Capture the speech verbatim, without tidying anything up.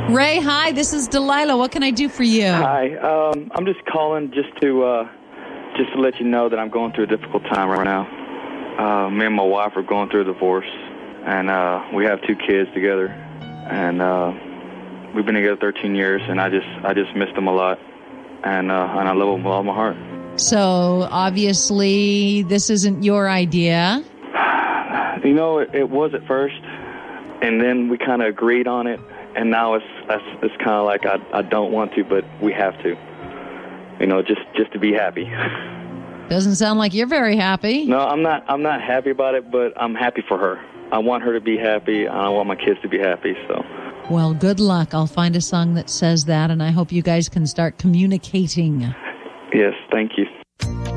Ray, hi, this is Delilah. What can I do for you? Hi. Um, I'm just calling just to uh, just to let you know that I'm going through a difficult time right now. Uh, me and my wife are going through a divorce, and uh, we have two kids together, and uh, we've been together thirteen years, and I just I just missed them a lot, and uh, and I love them with all my heart. So obviously, this isn't your idea. You know, it, it was at first, and then we kind of agreed on it. And now it's it's, it's kind of like I I don't want to, but we have to. You know, just, just to be happy. Doesn't sound like you're very happy. No, I'm not. I'm not happy about it, but I'm happy for her. I want her to be happy, and I want my kids to be happy. So. Well, good luck. I'll find a song that says that, and I hope you guys can start communicating. Yes, thank you.